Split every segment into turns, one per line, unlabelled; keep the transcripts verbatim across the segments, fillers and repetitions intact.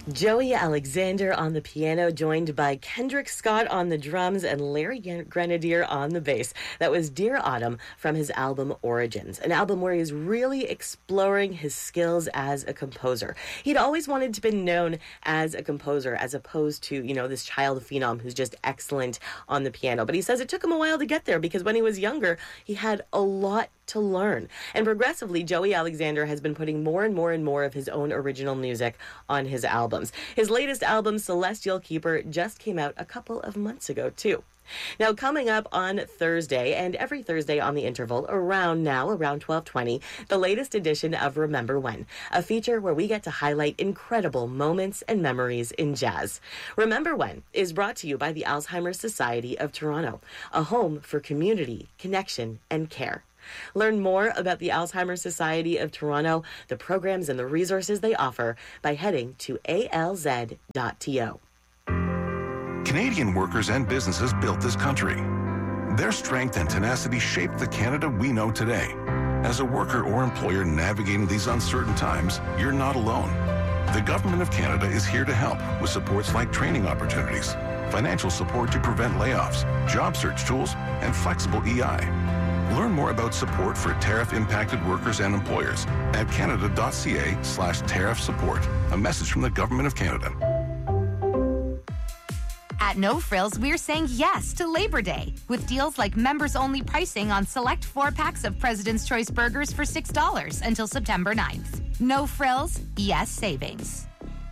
Joey Alexander on the piano, joined by Kendrick Scott on the drums and Larry Grenadier on the bass. That was Dear Autumn from his album Origins, an album where he's really exploring his skills as a composer. He'd always wanted to be known as a composer as opposed to, you know, this child phenom who's just excellent on the piano. But he says it took him a while to get there because when he was younger, he had a lot to learn. And progressively, Joey Alexander has been putting more and more and more of his own original music on his albums. His latest album, Celestial Keeper, just came out a couple of months ago, too. Now, coming up on Thursday, and every Thursday on the interval, around now, around twelve twenty, the latest edition of Remember When, a feature where we get to highlight incredible moments and memories in jazz. Remember When is brought to you by the Alzheimer's Society of Toronto, a home for community, connection, and care. Learn more about the Alzheimer's Society of Toronto, the programs and the resources they offer by heading to A L Z dot T O.
Canadian workers and businesses built this country. Their strength and tenacity shaped the Canada we know today. As a worker or employer navigating these uncertain times, you're not alone. The Government of Canada is here to help with supports like training opportunities, financial support to prevent layoffs, job search tools, and flexible E I. Learn more about support for tariff-impacted workers and employers at canada.ca slash tariff support. A message from the Government of Canada.
At No Frills, we're saying yes to Labor Day with deals like members-only pricing on select four-packs of President's Choice burgers for six dollars until September ninth. No Frills, yes savings.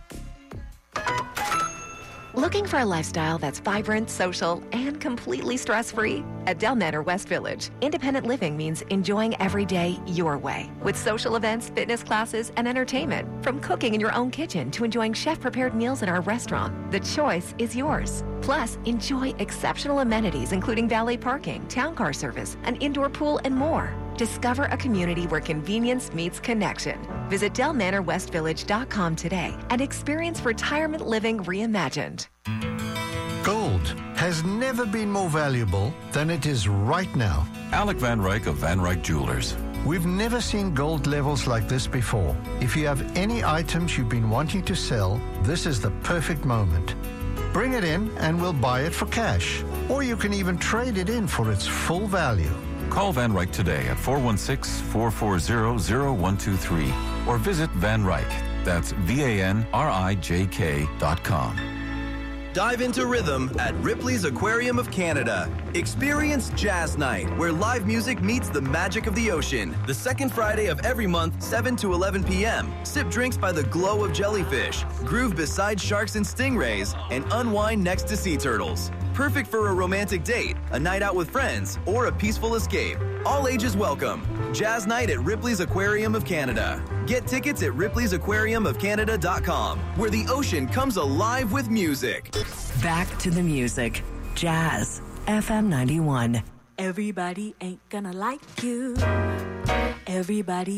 Looking for a lifestyle that's vibrant, social, and completely stress-free? At Del Manor West Village, independent living means enjoying every day your way. With social events, fitness classes, and entertainment. From cooking in your own kitchen to enjoying chef-prepared meals in our restaurant, the choice is yours. Plus, enjoy exceptional amenities including valet parking, town car service, an indoor pool, and more. Discover a community where convenience meets connection. Visit del manor west village dot com today and experience retirement living reimagined.
Gold has never been more valuable than it is right now.
Alec Van Ryk of Van Ryk Jewelers.
We've never seen gold levels like this before. If you have any items you've been wanting to sell, this is the perfect moment. Bring it in and we'll buy it for cash. Or you can even trade it in for its full value.
Call Van Ryk today at four one six, four four zero, zero one two three or visit Van Ryk. That's V A N R I J K dot com.
Dive into rhythm at Ripley's Aquarium of Canada. Experience Jazz Night, where live music meets the magic of the ocean. The second Friday of every month, seven to eleven p.m. Sip drinks by the glow of jellyfish, groove beside sharks and stingrays, and unwind next to sea turtles. Perfect for a romantic date, a night out with friends, or a peaceful escape. All ages welcome. Jazz Night at Ripley's Aquarium of Canada. Get tickets at ripleys aquarium of canada dot com, where the ocean comes alive with music.
Back to the music. Jazz F M ninety-one.
Everybody ain't gonna like you. Everybody